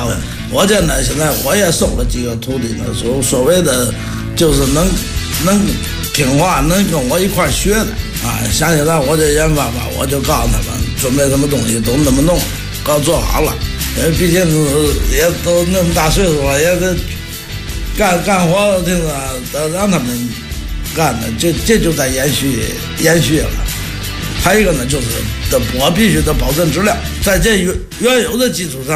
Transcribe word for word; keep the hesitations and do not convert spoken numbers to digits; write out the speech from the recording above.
家伙，我这呢现在我也收了几个徒弟呢，所所谓的就是能能听话，能跟我一块学的啊。想起来我这研发吧，我就告诉他们准备什么东西都那么弄，搞做好了。因为毕竟也都那么大岁数了，也得干干活，这个得让他们干的，这这就在延续延续了。还有一个呢，就是的，我必须得保证质量，在这原原有的基础上。